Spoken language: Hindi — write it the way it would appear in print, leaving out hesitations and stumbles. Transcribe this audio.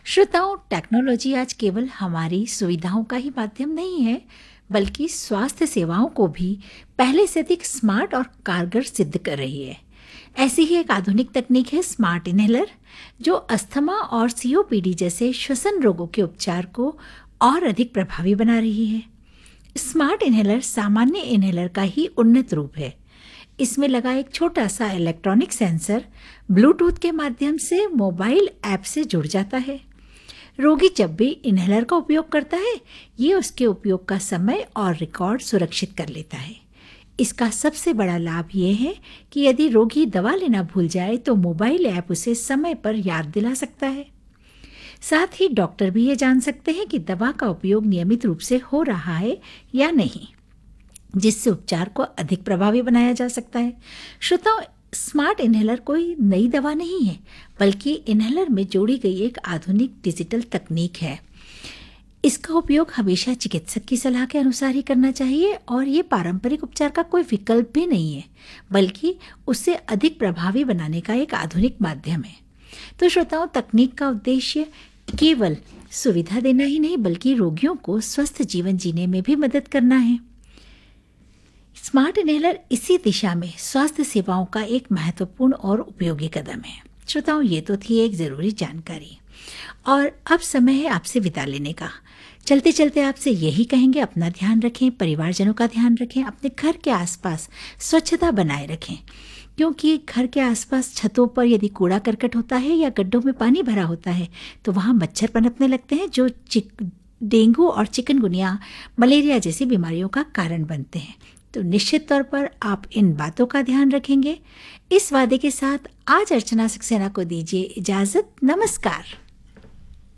श्रोताओं, टेक्नोलॉजी आज केवल हमारी सुविधाओं का ही माध्यम नहीं है, बल्कि स्वास्थ्य सेवाओं को भी पहले से अधिक स्मार्ट और कारगर सिद्ध कर रही है। ऐसी ही एक आधुनिक तकनीक है स्मार्ट इनहेलर, जो अस्थमा और सीओपीडी जैसे श्वसन रोगों के उपचार को और अधिक प्रभावी बना रही है। स्मार्ट इनहेलर सामान्य इनहेलर का ही उन्नत रूप है। इसमें लगा एक छोटा सा इलेक्ट्रॉनिक सेंसर ब्लूटूथ के माध्यम से मोबाइल ऐप से जुड़ जाता है। रोगी जब भी इनहेलर का उपयोग करता है, ये उसके उपयोग का समय और रिकॉर्ड सुरक्षित कर लेता है। इसका सबसे बड़ा लाभ ये है कि यदि रोगी दवा लेना भूल जाए तो मोबाइल ऐप उसे समय पर याद दिला सकता है। साथ ही डॉक्टर भी ये जान सकते हैं कि दवा का उपयोग नियमित रूप से हो रहा है या नहीं, जिससे उपचार को अधिक प्रभावी बनाया जा सकता है। श्रोताओ, स्मार्ट इनहेलर कोई नई दवा नहीं है, बल्कि इनहेलर में जोड़ी गई एक आधुनिक डिजिटल तकनीक है। इसका उपयोग हमेशा चिकित्सक की सलाह के अनुसार ही करना चाहिए और ये पारंपरिक उपचार का कोई विकल्प भी नहीं है, बल्कि उसे अधिक प्रभावी बनाने का एक आधुनिक माध्यम है। तो श्रोताओं, तकनीक का उद्देश्य केवल सुविधा देना ही नहीं, बल्कि रोगियों को स्वस्थ जीवन जीने में भी मदद करना है। स्मार्ट इनहेलर इसी दिशा में स्वास्थ्य सेवाओं का एक महत्वपूर्ण और उपयोगी कदम है। श्रोताओं, ये तो थी एक ज़रूरी जानकारी और अब समय है आपसे विदा लेने का। चलते चलते आपसे यही कहेंगे, अपना ध्यान रखें, परिवारजनों का ध्यान रखें, अपने घर के आसपास स्वच्छता बनाए रखें, क्योंकि घर के आसपास छतों पर यदि कूड़ा करकट होता है या गड्ढों में पानी भरा होता है तो वहाँ मच्छर पनपने लगते हैं, जो डेंगू और चिकनगुनिया, मलेरिया जैसी बीमारियों का कारण बनते हैं। तो निश्चित तौर पर आप इन बातों का ध्यान रखेंगे। इस वादे के साथ आज अर्चना सक्सेना को दीजिए इजाज़त। नमस्कार।